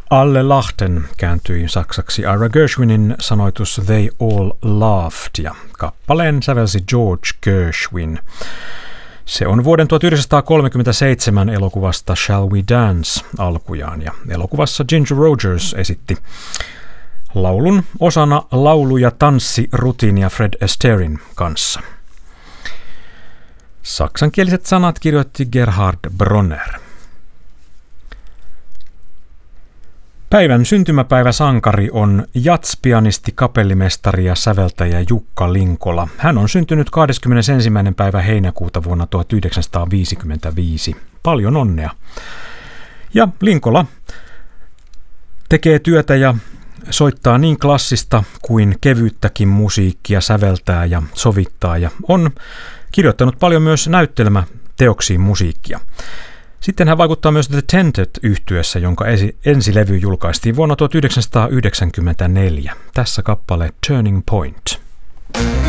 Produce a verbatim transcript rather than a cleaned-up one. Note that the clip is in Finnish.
Alle lachten kääntyi saksaksi Ira Gershwinin sanoitus They All Laughed, ja kappaleen sävelsi George Gershwin. Se on vuoden tuhatyhdeksänsataakolmekymmentäseitsemän elokuvasta Shall We Dance alkujaan, ja elokuvassa Ginger Rogers esitti laulun osana laulu- ja tanssirutiinia Fred Astairen kanssa. Saksankieliset sanat kirjoitti Gerhard Bronner. Päivän syntymäpäiväsankari on jatspianisti, kapellimestari ja säveltäjä Jukka Linkola. Hän on syntynyt kahdeskymmenesensimmäinen päivä heinäkuuta vuonna tuhatyhdeksänsataaviisikymmentäviisi. Paljon onnea. Ja Linkola tekee työtä ja soittaa niin klassista kuin kevyttäkin musiikkia, säveltää ja sovittaa ja on kirjoittanut paljon myös näyttelmäteoksiin musiikkia. Sitten hän vaikuttaa myös The Tented-yhtyeessä, jonka ensilevy julkaistiin vuonna tuhatyhdeksänsataayhdeksänkymmentäneljä. Tässä kappale Turning Point.